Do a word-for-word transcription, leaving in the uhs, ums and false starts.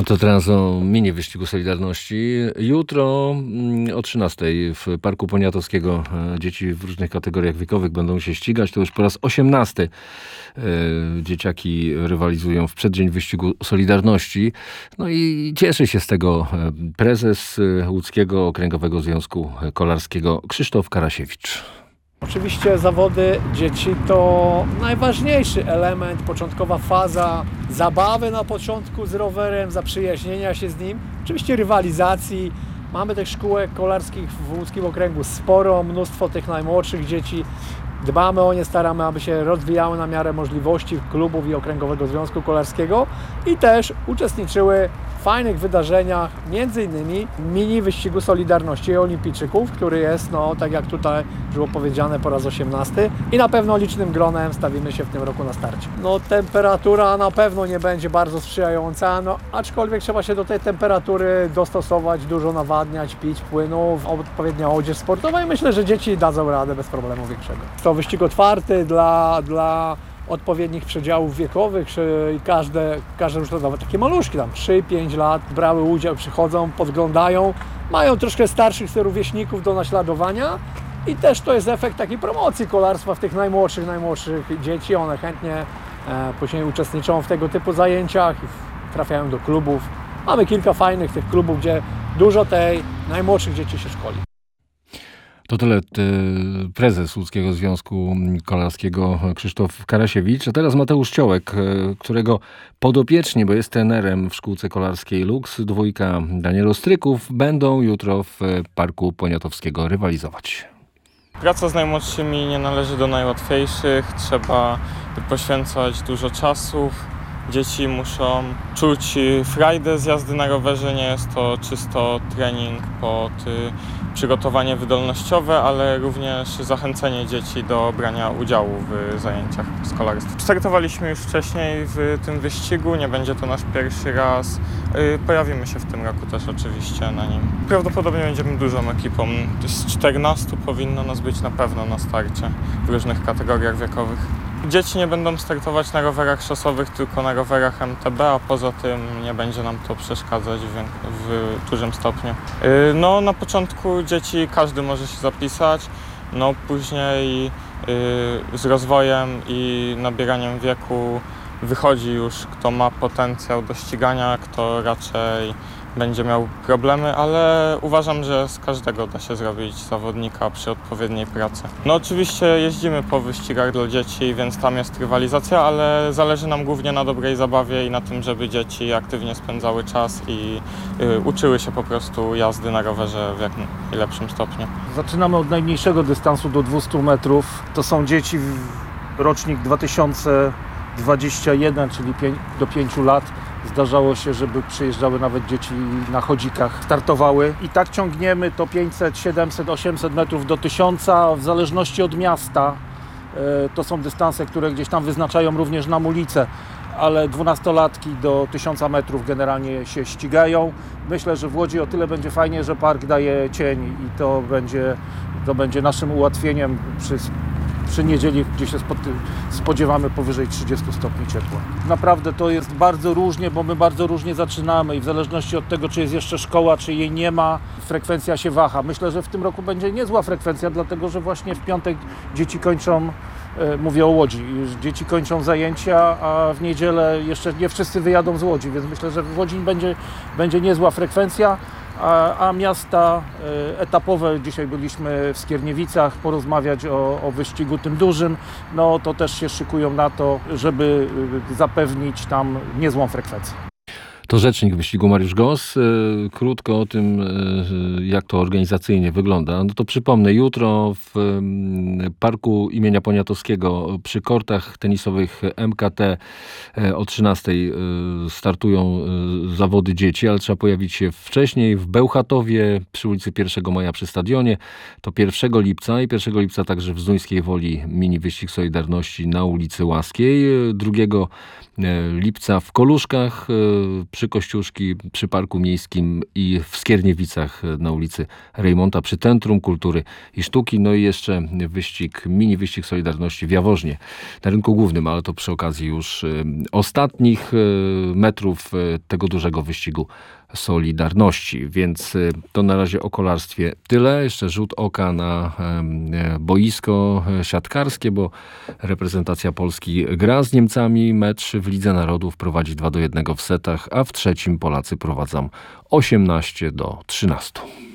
To teraz o mini wyścigu Solidarności. Jutro o trzynastej w Parku Poniatowskiego dzieci w różnych kategoriach wiekowych będą się ścigać. To już po raz osiemnasty dzieciaki rywalizują w przeddzień wyścigu Solidarności. No i cieszy się z tego prezes Łódzkiego Okręgowego Związku Kolarskiego Krzysztof Karasiewicz. Oczywiście zawody dzieci to najważniejszy element, początkowa faza zabawy na początku z rowerem, zaprzyjaźnienia się z nim, oczywiście rywalizacji. Mamy tych szkółek kolarskich w Łódzkim Okręgu sporo, mnóstwo tych najmłodszych dzieci. Dbamy o nie, staramy, aby się rozwijały na miarę możliwości klubów i Okręgowego Związku Kolarskiego i też uczestniczyły w fajnych wydarzeniach, między innymi mini wyścigu Solidarności Olimpijczyków, który jest, no tak jak tutaj było powiedziane, po raz osiemnasty i na pewno licznym gronem stawimy się w tym roku na starcie. No temperatura na pewno nie będzie bardzo sprzyjająca, no aczkolwiek trzeba się do tej temperatury dostosować, dużo nawadniać, pić płynów, odpowiednia odzież sportowa i myślę, że dzieci dadzą radę bez problemu większego. To wyścig otwarty dla, dla odpowiednich przedziałów wiekowych i każde, każde już nawet takie maluszki, tam trzy pięć lat brały udział, przychodzą, podglądają, mają troszkę starszych rówieśników do naśladowania i też to jest efekt takiej promocji kolarstwa w tych najmłodszych, najmłodszych dzieci. One chętnie e, później uczestniczą w tego typu zajęciach, trafiają do klubów. Mamy kilka fajnych tych klubów, gdzie dużo tej najmłodszych dzieci się szkoli. To tyle prezes Łódzkiego Związku Kolarskiego Krzysztof Karasiewicz. A teraz Mateusz Ciołek, którego podopieczni, bo jest trenerem w szkółce kolarskiej Lux, dwójka Daniel Ostryków, będą jutro w Parku Poniatowskiego rywalizować. Praca z najmłodszymi nie należy do najłatwiejszych. Trzeba poświęcać dużo czasu. Dzieci muszą czuć frajdę z jazdy na rowerze. Nie jest to czysto trening pod przygotowanie wydolnościowe, ale również zachęcenie dzieci do brania udziału w zajęciach z kolarstwa. Startowaliśmy już wcześniej w tym wyścigu, nie będzie to nasz pierwszy raz. Pojawimy się w tym roku też oczywiście na nim. Prawdopodobnie będziemy dużą ekipą. Z czternastu powinno nas być na pewno na starcie w różnych kategoriach wiekowych. Dzieci nie będą startować na rowerach szosowych, tylko na rowerach M T B, a poza tym nie będzie nam to przeszkadzać w, w dużym stopniu. No, na początku dzieci każdy może się zapisać, no później z rozwojem i nabieraniem wieku wychodzi już, kto ma potencjał do ścigania, kto raczej będzie miał problemy, ale uważam, że z każdego da się zrobić zawodnika przy odpowiedniej pracy. No oczywiście jeździmy po wyścigach dla dzieci, więc tam jest rywalizacja, ale zależy nam głównie na dobrej zabawie i na tym, żeby dzieci aktywnie spędzały czas i y, uczyły się po prostu jazdy na rowerze w jak najlepszym stopniu. Zaczynamy od najmniejszego dystansu do dwustu metrów. To są dzieci w rocznik dwa tysiące dwudziesty pierwszy, czyli do pięciu lat. Zdarzało się, żeby przyjeżdżały nawet dzieci na chodzikach, startowały. I tak ciągniemy to pięćset, siedemset, osiemset metrów do tysiąca, w zależności od miasta. To są dystanse, które gdzieś tam wyznaczają również nam ulicę, ale dwunastolatki do tysiąca metrów generalnie się ścigają. Myślę, że w Łodzi o tyle będzie fajnie, że park daje cień i to będzie, to będzie naszym ułatwieniem przy Przy niedzieli, gdzie się spodziewamy powyżej trzydziestu stopni ciepła. Naprawdę to jest bardzo różnie, bo my bardzo różnie zaczynamy i w zależności od tego, czy jest jeszcze szkoła, czy jej nie ma, frekwencja się waha. Myślę, że w tym roku będzie niezła frekwencja, dlatego że właśnie w piątek dzieci kończą, mówię o Łodzi, już dzieci kończą zajęcia, a w niedzielę jeszcze nie wszyscy wyjadą z Łodzi, więc myślę, że w Łodzi będzie, będzie niezła frekwencja. A, a miasta etapowe, dzisiaj byliśmy w Skierniewicach porozmawiać o, o wyścigu tym dużym, no to też się szykują na to, żeby zapewnić tam niezłą frekwencję. To rzecznik wyścigu Mariusz Gos. Krótko o tym, jak to organizacyjnie wygląda. No to przypomnę, jutro w Parku imienia Poniatowskiego przy kortach tenisowych M K T o trzynastej startują zawody dzieci, ale trzeba pojawić się wcześniej w Bełchatowie przy ulicy pierwszego maja przy stadionie. To pierwszego lipca i pierwszego lipca także w Zduńskiej Woli mini wyścig Solidarności na ulicy Łaskiej. drugiego lipca w Koluszkach przy przy Kościuszki, przy Parku Miejskim i w Skierniewicach na ulicy Rejmonta przy Centrum Kultury i Sztuki. No i jeszcze wyścig, mini wyścig Solidarności w Jaworznie na Rynku Głównym, ale to przy okazji już y, ostatnich y, metrów y, tego dużego wyścigu Solidarności. Więc y, to na razie o kolarstwie tyle. Jeszcze rzut oka na y, boisko siatkarskie, bo reprezentacja Polski gra z Niemcami. Mecz w Lidze Narodów prowadzi dwa do jednego w setach, a w trzecim Polacy prowadzą osiemnaście do trzynastu.